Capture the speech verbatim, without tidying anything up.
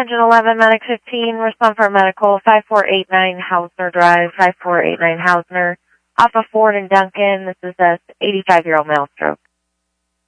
Engine eleven, Medic fifteen, respond for medical, five four eight nine Hausner Drive, five four eight nine Hausner, off of Ford and Duncan. This is a eighty-five-year-old male stroke.